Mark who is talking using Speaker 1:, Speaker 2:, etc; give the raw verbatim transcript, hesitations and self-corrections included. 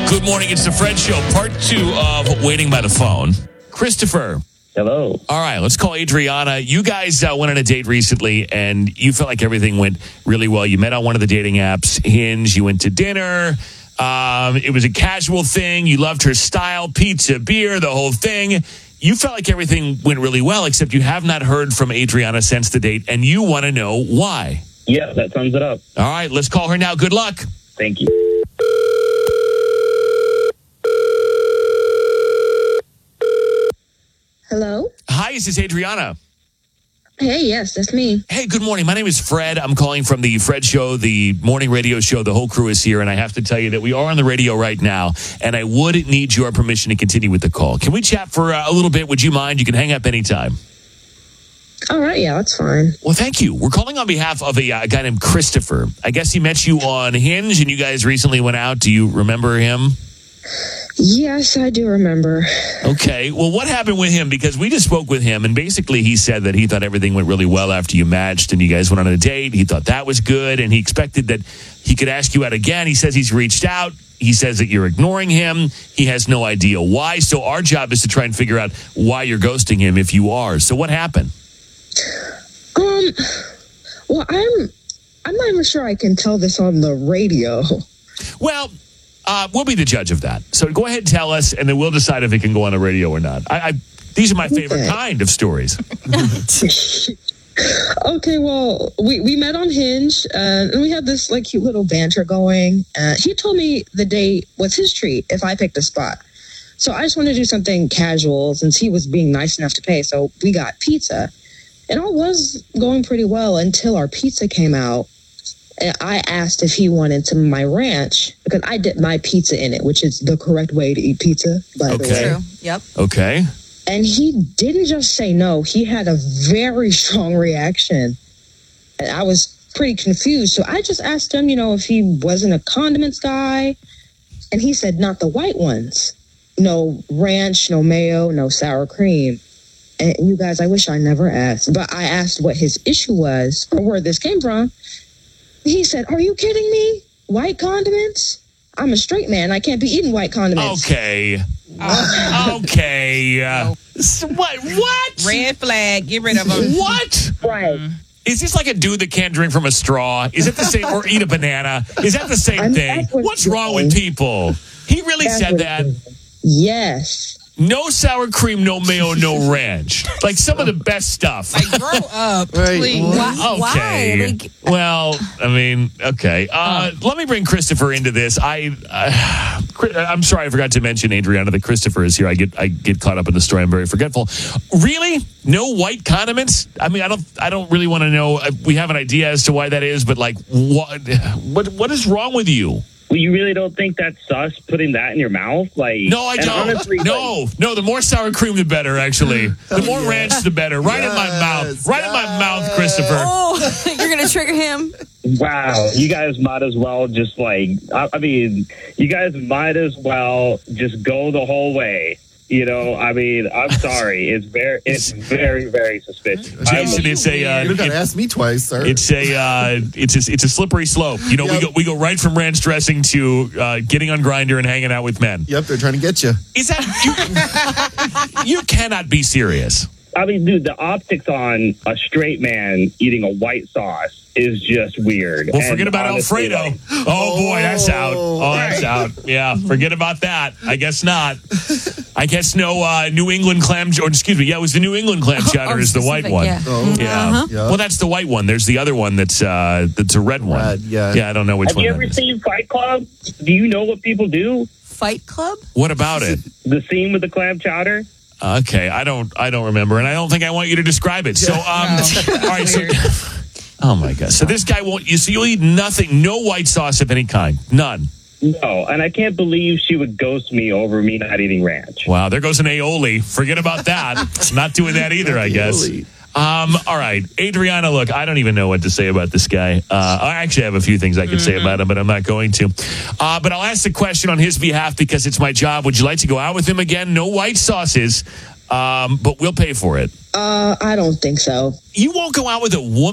Speaker 1: Good morning. It's the Fred Show, part two of Waiting by the Phone. Christopher.
Speaker 2: Hello.
Speaker 1: All right, let's call Adriana. You guys uh, went on a date recently, and you felt like everything went really well. You met on one of the dating apps, Hinge. You went to dinner. Um, it was a casual thing. You loved her style, pizza, beer, the whole thing. You felt like everything went really well, except you have not heard from Adriana since the date, and you want to know why.
Speaker 2: Yeah, that sums it up.
Speaker 1: All right, let's call her now. Good luck.
Speaker 2: Thank you.
Speaker 3: Hello?
Speaker 1: Hi, is this Adriana?
Speaker 3: Hey, yes, that's me.
Speaker 1: Hey, good morning. My name is Fred. I'm calling from the Fred Show, the morning radio show. The whole crew is here, and I have to tell you that we are on the radio right now, and I would need your permission to continue with the call. Can we chat for uh, a little bit? Would you mind? You can hang up anytime.
Speaker 3: All right, yeah, that's fine.
Speaker 1: Well, thank you. We're calling on behalf of a uh, guy named Christopher. I guess he met you on Hinge, and you guys recently went out. Do you remember him?
Speaker 3: Yes, I do remember.
Speaker 1: Okay. Well, what happened with him? Because we just spoke with him, and basically he said that he thought everything went really well after you matched and you guys went on a date. He thought that was good, and he expected that he could ask you out again. He says he's reached out. He says that you're ignoring him. He has no idea why. So our job is to try and figure out why you're ghosting him if you are. So what happened?
Speaker 3: Um, well, I'm, I'm not even sure I can tell this on the radio.
Speaker 1: Well, Uh, we'll be the judge of that. So go ahead and tell us, and then we'll decide if it can go on the radio or not. I, I These are my favorite
Speaker 3: Okay.
Speaker 1: kind of stories.
Speaker 3: Okay, well, we, we met on Hinge, uh, and we had this, like, cute little banter going. Uh, he told me the date was his treat if I picked a spot. So I just wanted to do something casual since he was being nice enough to pay. So we got pizza. And all was going pretty well until our pizza came out. And I asked if he wanted some of my ranch because I dipped my pizza in it, which is the correct way to eat pizza, by the
Speaker 1: Okay.
Speaker 3: way.
Speaker 4: True. Yep.
Speaker 1: Okay.
Speaker 3: And he didn't just say no. He had a very strong reaction. And I was pretty confused. So I just asked him, you know, if he wasn't a condiments guy. And he said, not the white ones. No ranch, no mayo, no sour cream. And you guys, I wish I never asked. But I asked what his issue was or where this came from. He said, are you kidding me? White condiments? I'm a straight man. I can't be eating white condiments.
Speaker 1: Okay. Uh, okay. Uh, s- what? What?
Speaker 4: Red flag. Get rid of him.
Speaker 1: What?
Speaker 3: Right.
Speaker 1: Is this like a dude that can't drink from a straw? Is it the same? Or eat a banana? Is that the same
Speaker 3: I'm-
Speaker 1: thing?
Speaker 3: that's what
Speaker 1: What's
Speaker 3: you're
Speaker 1: wrong with
Speaker 3: saying.
Speaker 1: people? He really
Speaker 3: That's
Speaker 1: said
Speaker 3: what
Speaker 1: that.
Speaker 3: it is. Yes.
Speaker 1: No sour cream, no mayo, no ranch. Like some of the best stuff.
Speaker 4: Like, grow up,
Speaker 5: Right.
Speaker 4: please.
Speaker 5: Why-
Speaker 1: Okay.
Speaker 5: Like-
Speaker 1: Well, I mean, okay. Uh, Let me bring Christopher into this. I, uh, Chri- I'm sorry, I forgot to mention Adriana that Christopher is here. I get, I get caught up in the story. I'm very forgetful. Really? No white condiments? I mean, I don't, I don't really want to know. Uh, We have an idea as to why that is, but like, what, what, what is wrong with you?
Speaker 2: Well, you really don't think that's sus putting that in your mouth? Like,
Speaker 1: No, I
Speaker 2: and
Speaker 1: don't.
Speaker 2: honestly,
Speaker 1: no, no. The more sour cream, the better. Actually, the more
Speaker 5: Yeah.
Speaker 1: ranch, the better. Right in my
Speaker 5: Yes,
Speaker 1: mouth. Right in my
Speaker 5: yes.
Speaker 1: mouth, Christopher.
Speaker 5: Oh, you're going to trigger him?
Speaker 2: Like, wow, you guys might as well just like, I, I mean, you guys might as well just go the whole way. You know, I mean, I'm sorry. It's very, it's very, very suspicious.
Speaker 1: Jason,
Speaker 2: I'm-
Speaker 1: it's a. Uh,
Speaker 5: you got to
Speaker 1: it-
Speaker 5: ask me twice, sir.
Speaker 1: It's a uh, it's a it's a slippery slope. You know, we
Speaker 5: Yep.
Speaker 1: go we go right from ranch dressing to uh, getting on Grindr and hanging out with men.
Speaker 5: Yep, they're trying to get you.
Speaker 1: Is that you? You cannot be serious.
Speaker 2: I mean, dude, the optics on a straight man eating a white sauce is just weird.
Speaker 1: Well,
Speaker 2: And
Speaker 1: forget about
Speaker 2: honestly,
Speaker 1: Alfredo.
Speaker 2: like,
Speaker 1: Oh boy, that's out. Oh, that's out. Yeah, forget about that. I guess not. I guess no uh, New England clam. Or excuse me, yeah, it was the New England clam chowder
Speaker 5: Oh,
Speaker 1: is the white
Speaker 5: specific,
Speaker 1: one.
Speaker 5: yeah. Oh,
Speaker 1: Yeah.
Speaker 5: uh-huh. Yeah.
Speaker 1: Well, that's the white one. There's the other one that's uh, that's a red one.
Speaker 5: Red, yeah.
Speaker 1: Yeah, I don't know which
Speaker 2: have
Speaker 1: one.
Speaker 2: you
Speaker 1: that
Speaker 2: ever
Speaker 1: is.
Speaker 2: seen Fight Club? Do you know what people do?
Speaker 5: Fight Club?
Speaker 1: What about it?
Speaker 2: The scene with the clam chowder?
Speaker 1: Okay, I don't, I don't remember, and I don't think I want you to describe it. So, um, all right, so, oh my god, so this guy won't. You so you'll eat nothing, no white sauce of any kind, none.
Speaker 2: No, and I can't believe she would ghost me over me not eating ranch.
Speaker 1: Wow, there goes an aioli. Forget about that. Not doing that either, I guess.
Speaker 5: Aioli.
Speaker 1: Um, all right, Adriana, look, I don't even know what to say about this guy. Uh, I actually have a few things I could say about him, but I'm not going to. Uh, but I'll ask the question on his behalf because it's my job. Would you like to go out with him again? No white sauces, um, but we'll pay for it.
Speaker 3: Uh, I don't think so.
Speaker 1: You won't go out with a woman.